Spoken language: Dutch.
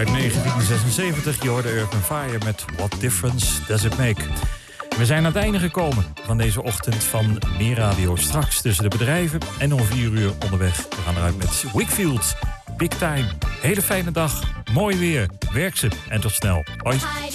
Uit 1976, je hoorde Earth & Fire met What Difference Does It Make? We zijn aan het einde gekomen van deze ochtend van Meer Radio. Straks tussen de bedrijven en om 4 uur onderweg. We gaan eruit met Wakefield, Big Time. Hele fijne dag, mooi weer, werk ze en tot snel. Hoi.